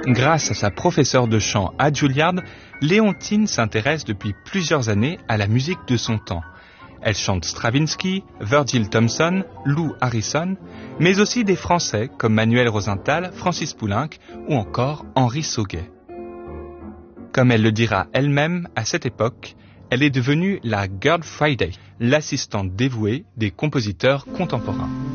Grâce à sa professeure de chant à Juilliard, Léontine s'intéresse depuis plusieurs années à la musique de son temps. Elle chante Stravinsky, Virgil Thomson, Lou Harrison, mais aussi des Français comme Manuel Rosenthal, Francis Poulenc ou encore Henri Sauguet. Comme elle le dira elle-même, à cette époque, elle est devenue la Girl Friday, l'assistante dévouée des compositeurs contemporains.